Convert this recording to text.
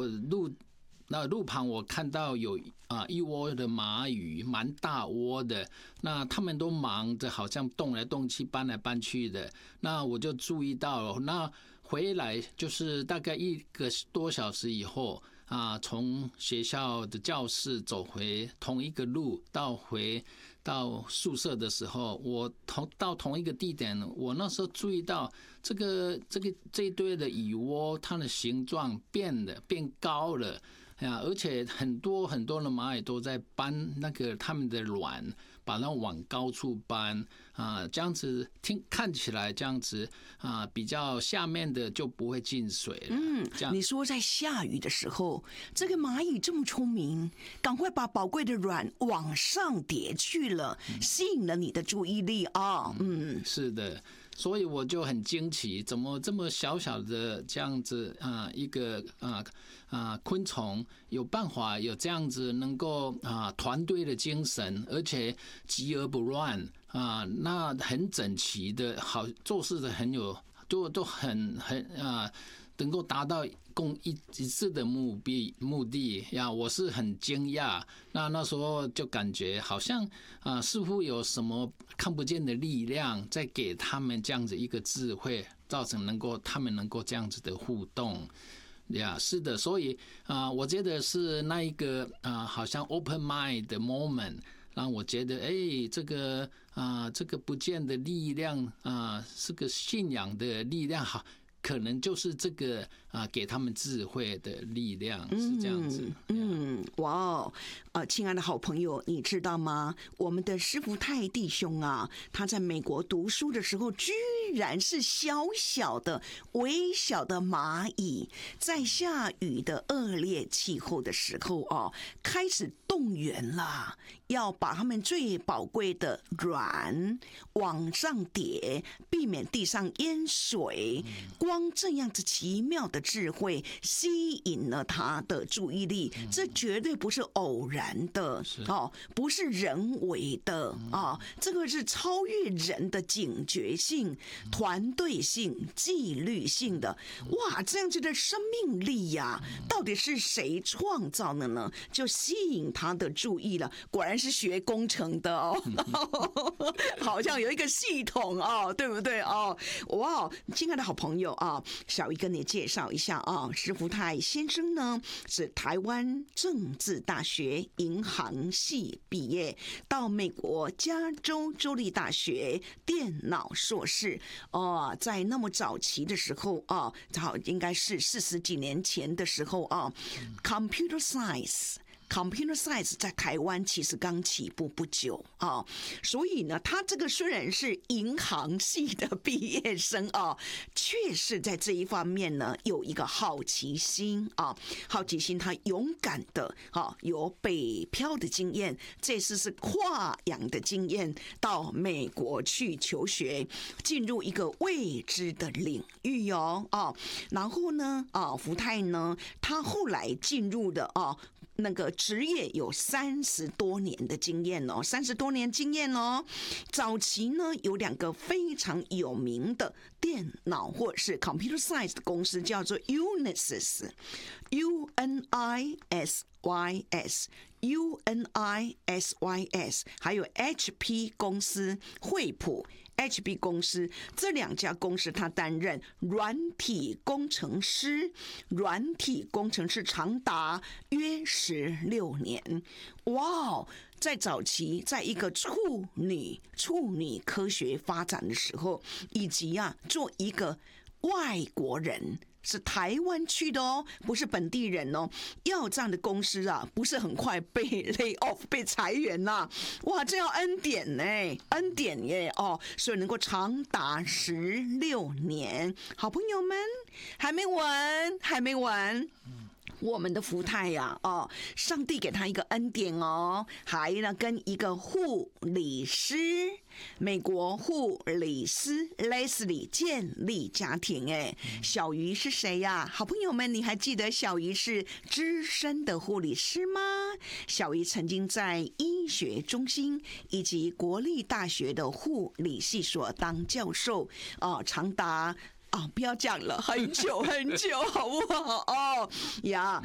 路旁我看到有一窝的蚂蚁，蛮大窝的。那他们都忙着，好像动来动去、搬来搬去的。那我就注意到了。那回来就是大概1个多小时以后从学校的教室走回同一个路，回到宿舍的时候，我到同一个地点，我那时候注意到这一堆的蚁窝，它的形状变高了。而且很多很多的蚂蚁都在搬他们的卵，把它往高处搬这样子看起来这样子比较下面的就不会进水了。 你说在下雨的时候，这个蚂蚁这么聪明，赶快把宝贵的卵往上叠去了，吸引了你的注意力是的。所以我就很惊奇，怎么这么小小的这样子一个昆虫有办法有这样子能够团队的精神，而且集而不乱那很整齐的，好做事的都很能够达到一致的目的呀，我是很惊讶。那时候就感觉好像似乎有什么看不见的力量在给他们这样子一个智慧，造成他们能够这样子的互动。是的，所以我觉得是那一个好像 open mind 的 moment， 让我觉得这个不见的力量是个信仰的力量，好。可能就是这个给他们智慧的力量，是这样子。 哇亲爱的好朋友，你知道吗？我们的施福泰弟兄他在美国读书的时候，居然是小小的、微小的蚂蚁，在下雨的恶劣气候的时候开始动员了，要把他们最宝贵的卵往上叠，避免地上淹水。光这样子奇妙的智慧吸引了他的注意力，这绝对不是偶然的不是人为的这个是超越人的警觉性、团队性、纪律性的。哇，这样子的生命力呀，到底是谁创造的呢？就吸引他的注意了。果然是学工程的好像有一个系统对不对哇，亲爱的好朋友小鱼跟你介绍一下施福泰先生呢是台湾政治大学银行系毕业，到美国加州州立大学电脑硕士在那么早期的时候应该是40几年前的时候Computer Science 在台湾其实刚起步不久所以呢，他这个虽然是银行系的毕业生确实在这一方面呢有一个好奇心他勇敢的有北漂的经验，这次是跨洋的经验，到美国去求学，进入一个未知的领域然后呢福泰呢，他后来进入的那个职业有30多年的经验30多年经验早期呢有2个非常有名的电脑或者是 Computer Science 的公司，叫做 Unisys UNISYS， 还有 HP 公司惠普HP 公司，这2家公司他担任软体工程师长达约16年。哇，在早期在一个处女科学发展的时候，以及做一个外国人，是台湾区的不是本地人要这样的公司不是很快被 lay off 被裁员哇，这要恩典耶所以能够长达16年。好朋友们，还没完我们的福泰上帝给他一个恩典还呢跟一个护理师，美国护理师 Leslie 建立家庭小鱼是谁呀？好朋友们，你还记得小鱼是资深的护理师吗？小鱼曾经在医学中心以及国立大学的护理系所当教授长达不要讲了，很久好不好呀